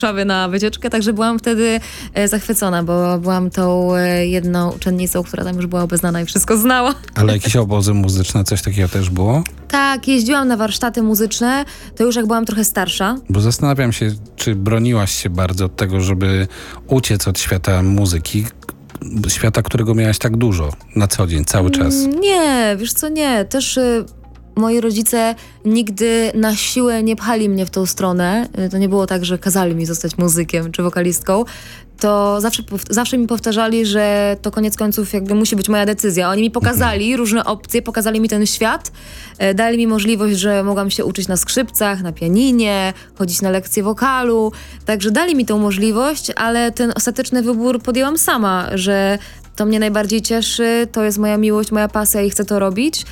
Warszawy na wycieczkę, także byłam wtedy zachwycona, bo byłam tą jedną uczennicą, która tam już była obeznana i wszystko znała. Ale jakieś obozy muzyczne, coś takiego też było? Tak, jeździłam na warsztaty muzyczne, to już jak byłam trochę starsza. Bo zastanawiam się, czy broniłaś się bardzo od tego, żeby uciec od świata muzyki, świata, którego miałaś tak dużo na co dzień, cały czas. Nie, wiesz co, nie. Też moi rodzice nigdy na siłę nie pchali mnie w tą stronę. To nie było tak, że kazali mi zostać muzykiem czy wokalistką. To zawsze mi powtarzali, że to koniec końców jakby musi być moja decyzja. Oni mi pokazali różne opcje, pokazali mi ten świat, dali mi możliwość, że mogłam się uczyć na skrzypcach, na pianinie, chodzić na lekcje wokalu. Także dali mi tą możliwość, ale ten ostateczny wybór podjęłam sama, że to mnie najbardziej cieszy, to jest moja miłość, moja pasja i chcę to robić.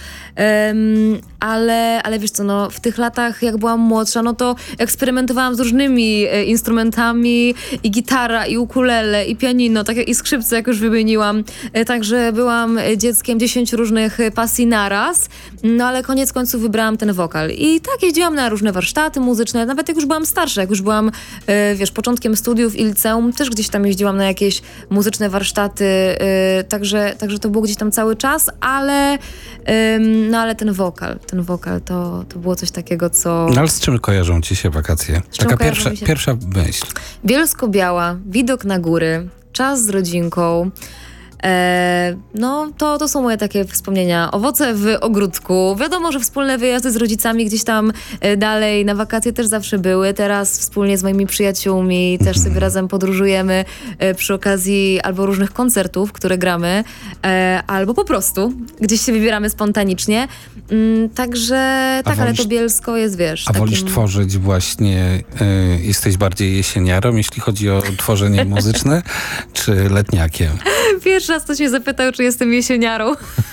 Ale wiesz co, no, w tych latach, jak byłam młodsza, no to eksperymentowałam z różnymi instrumentami, i gitara, i ukulele, i pianino, tak jak i skrzypce, jak już wymieniłam. Także byłam dzieckiem 10 różnych pasji naraz, no ale koniec końców wybrałam ten wokal. I tak jeździłam na różne warsztaty muzyczne, nawet jak już byłam starsza, jak już byłam, wiesz, początkiem studiów i liceum, też gdzieś tam jeździłam na jakieś muzyczne warsztaty, także to było gdzieś tam cały czas, ale ten wokal to było coś takiego, co... No ale z czym kojarzą ci się wakacje? Taka pierwsza myśl. Bielsko-Biała, widok na góry, czas z rodzinką. No, to są moje takie wspomnienia. Owoce w ogródku. Wiadomo, że wspólne wyjazdy z rodzicami gdzieś tam dalej na wakacje też zawsze były. Teraz wspólnie z moimi przyjaciółmi też sobie razem podróżujemy przy okazji albo różnych koncertów, które gramy, albo po prostu gdzieś się wybieramy spontanicznie. Także tak, ale to Bielsko jest, wiesz... A wolisz tworzyć właśnie, jesteś bardziej jesieniarą, jeśli chodzi o tworzenie muzyczne, czy letniakiem? Pierwszy raz ktoś mnie zapytał, czy jestem jesieniarą.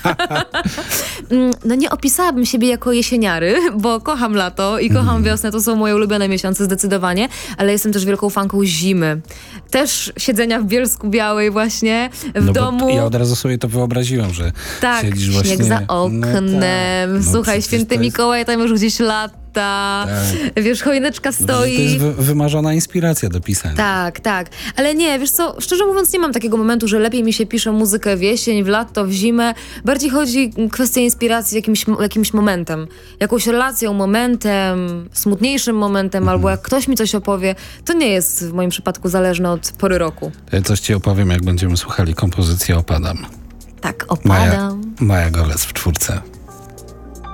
No nie opisałabym siebie jako jesieniary, bo kocham lato i kocham wiosnę. To są moje ulubione miesiące zdecydowanie, ale jestem też wielką fanką zimy. Też siedzenia w Bielsku-Białej właśnie, w domu. Ja od razu sobie to wyobraziłem, że siedzisz właśnie... śnieg za oknem. Słuchaj, święty Mikołaj tam już gdzieś lata. Wiesz, choineczka stoi. To jest wymarzona inspiracja do pisania. Tak. Ale nie, wiesz co, szczerze mówiąc nie mam takiego momentu, że lepiej mi się pisze muzykę w jesień, w lato, w zimę. Bardziej chodzi o kwestię inspiracji jakimś momentem. Jakąś relacją, momentem, smutniejszym momentem, albo jak ktoś mi coś opowie. To nie jest w moim przypadku zależne od pory roku. Ja coś ci opowiem, jak będziemy słuchali kompozycji Opadam. Tak, Opadam. Maja Golec w 4.